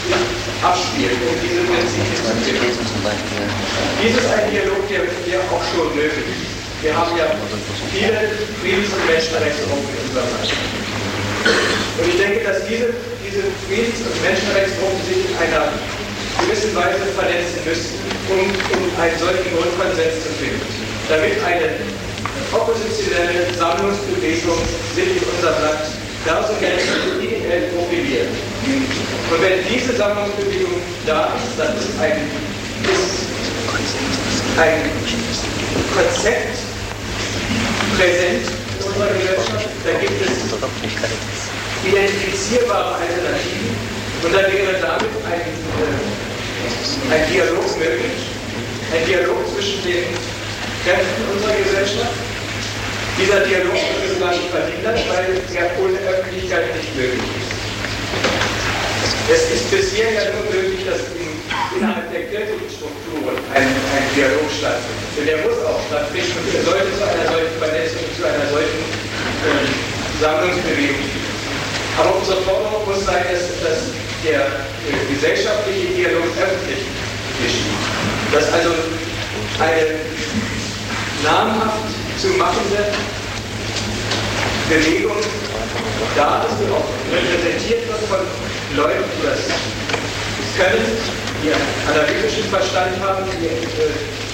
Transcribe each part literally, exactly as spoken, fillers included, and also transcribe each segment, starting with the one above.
abspielt, um diese Prinzipien zu finden. Dies ist ein Dialog, der, der auch schon nötig ist. Wir haben ja viele Friedens- und Menschenrechtsgruppen in unserem Land. Und ich denke, dass diese, diese Friedens- und Menschenrechtsgruppen sich in einer gewissen Weise vernetzen müssten, um, um einen solchen Grundkonsens zu finden, damit eine oppositionelle Sammlungsbewegung sich in unserem Land personell und ideell profiliert. Und wenn diese Sammlungsbewegung da ist, dann ist ein, ist ein Konzept präsent in unserer Gesellschaft, da gibt es identifizierbare Alternativen und da wäre damit ein, äh, ein Dialog möglich, ein Dialog zwischen den Kräften unserer Gesellschaft. Dieser Dialog wird sogar nicht verhindert, weil er ohne Öffentlichkeit nicht möglich ist. Es ist bisher ja nur möglich, dass in, innerhalb der kirchlichen Strukturen ein, ein Dialog stattfindet. Denn der muss auch stattfinden und er sollte zu einer solchen Vernetzung, zu einer solchen äh, Sammlungsbewegung führen. Aber unsere Forderung muss sein, dass, dass der äh, gesellschaftliche Dialog öffentlich geschieht. Dass also eine namhaft zu machende Bewegung da ist und auch repräsentiert wird von Leuten, die das können, die analytischen Verstand haben, die äh,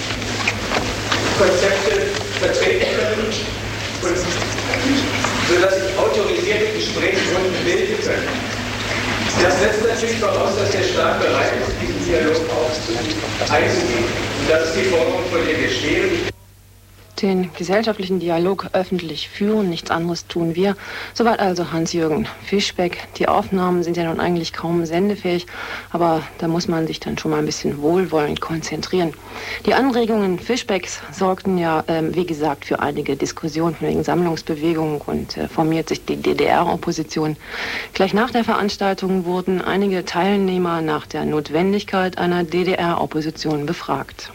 Konzepte vertreten können, und sodass sich autorisierte Gesprächsrunden bilden können. Das setzt natürlich voraus, dass der Staat bereit ist, diesen Dialog auch einzugehen. Und das ist die Forderung, vor der wir stehen. Den gesellschaftlichen Dialog öffentlich führen, nichts anderes tun wir. Soweit also Hans-Jürgen Fischbeck. Die Aufnahmen sind ja nun eigentlich kaum sendefähig, aber da muss man sich dann schon mal ein bisschen wohlwollend konzentrieren. Die Anregungen Fischbecks sorgten ja, ähm, wie gesagt, für einige Diskussionen von wegen Sammlungsbewegung und äh, formiert sich die D D R-Opposition. Gleich nach der Veranstaltung wurden einige Teilnehmer nach der Notwendigkeit einer D D R-Opposition befragt.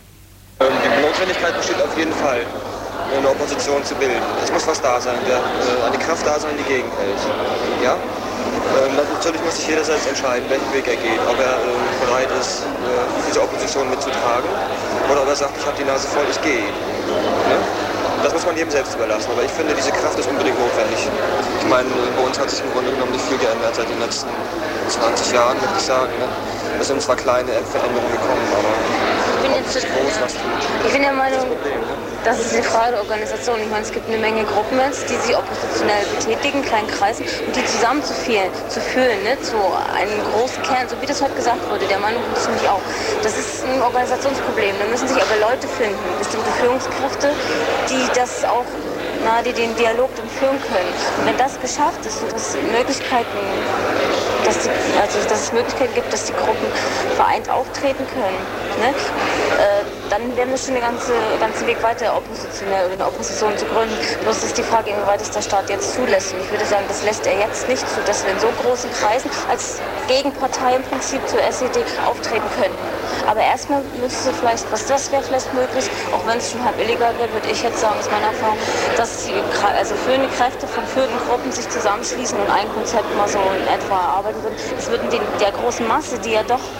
Die Notwendigkeit besteht auf jeden Fall, eine Opposition zu bilden. Es muss was da sein, der, äh, eine Kraft da sein, die gegenhält. Ja? Ähm, natürlich muss sich jeder selbst entscheiden, welchen Weg er geht. Ob er äh, bereit ist, äh, diese Opposition mitzutragen oder ob er sagt, ich habe die Nase voll, ich gehe. Ne? Das muss man jedem selbst überlassen. Aber ich finde, diese Kraft ist unbedingt notwendig. Ich meine, bei uns hat sich im Grunde genommen nicht viel geändert seit den letzten zwanzig Jahren, würde ich sagen. Ne? Es sind zwar kleine Veränderungen gekommen, aber ich bin jetzt groß was tut. Ich bin der Meinung, das ist die Frage der Organisation. Ich meine, es gibt eine Menge Gruppen jetzt, die sich oppositionell betätigen, kleinen Kreisen, und die zusammenzuführen, zu führen, ne, zu einem großen Kern, so wie das heute gesagt wurde. Der Meinung bin ich auch. Das ist ein Organisationsproblem. Da müssen sich aber Leute finden, bestimmte Führungskräfte, die das auch, na, die den Dialog dann führen können. Und wenn das geschafft ist und es Möglichkeiten, dass, die, also, dass es Möglichkeiten gibt, dass die Gruppen vereint auftreten können, ne, äh, dann wären wir schon den ganzen ganze Weg weiter, oppositionell oder eine Opposition zu gründen. Bloß ist die Frage, inwieweit es der Staat jetzt zulässt. Und ich würde sagen, das lässt er jetzt nicht zu, dass wir in so großen Kreisen als Gegenpartei im Prinzip zur S E D auftreten könnten. Aber erstmal müsste vielleicht, was das wäre vielleicht möglich, auch wenn es schon halb illegal wäre, würde ich jetzt sagen, aus meiner Erfahrung, dass die also führende Kräfte von führenden Gruppen sich zusammenschließen und ein Konzept mal so in etwa erarbeiten würden. Es würden den, der großen Masse, die ja doch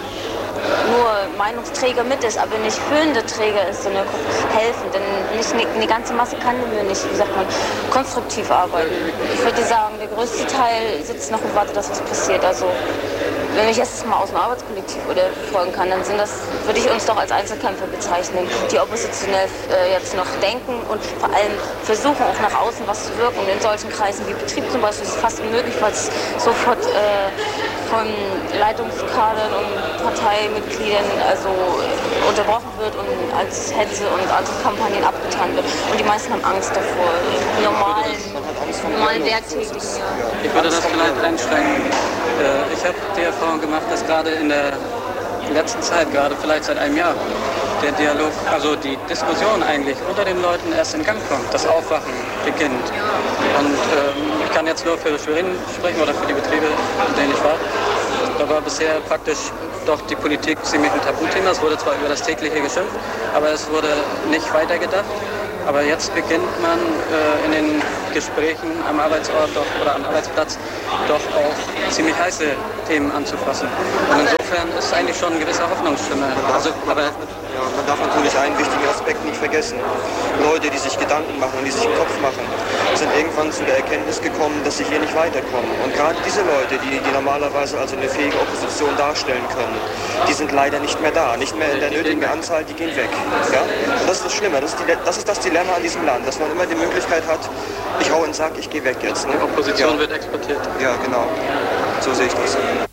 nur Meinungsträger mit ist, aber nicht führende Träger ist, sondern helfen. Denn nicht eine, eine ganze Masse kann wir nicht, wie sagt man, konstruktiv arbeiten. Ich würde sagen, der größte Teil sitzt noch und wartet, dass was passiert. Also wenn ich jetzt mal aus dem Arbeitskollektiv oder folgen kann, dann sind das, würde ich uns doch als Einzelkämpfer bezeichnen, die oppositionell äh, jetzt noch denken und vor allem versuchen, auch nach außen was zu wirken. Und in solchen Kreisen wie Betrieb zum Beispiel ist es fast unmöglich, weil es sofort äh, von Leitungskadern und Parteimitgliedern also unterbrochen wird und als Hetze und Antikampagnen abgetan wird. Und die meisten haben Angst davor, normalen, normalen Werktätigen. Ich würde das vielleicht einschränken. Ich habe die Erfahrung gemacht, dass gerade in der letzten Zeit, gerade vielleicht seit einem Jahr, der Dialog, also die Diskussion eigentlich unter den Leuten erst in Gang kommt, das Aufwachen beginnt. Und ähm, ich kann jetzt nur für Schwerin sprechen oder für die Betriebe, in denen ich war. Da war bisher praktisch doch die Politik ziemlich ein Tabuthema. Es wurde zwar über das tägliche geschimpft, aber es wurde nicht weitergedacht. Aber jetzt beginnt man äh, in den Gesprächen am Arbeitsort doch, oder am Arbeitsplatz doch auch ziemlich heiße Themen anzufassen. Und insofern insofern ist eigentlich schon eine gewisse Hoffnungsstimme. Also, aber Ja, man darf natürlich einen wichtigen Aspekt nicht vergessen. Leute, die sich Gedanken machen, die sich im Kopf machen, sind irgendwann zu der Erkenntnis gekommen, dass sie hier nicht weiterkommen. Und gerade diese Leute, die, die normalerweise also eine fähige Opposition darstellen können, die sind leider nicht mehr da, nicht mehr in der nötigen Anzahl, die gehen weg. Ja? Und das ist das Schlimme, das ist, die, das ist das Dilemma an diesem Land, dass man immer die Möglichkeit hat, ich hau und sag, ich gehe weg jetzt. Ne? die Opposition ja. wird exportiert. Ja, genau. So sehe ich das.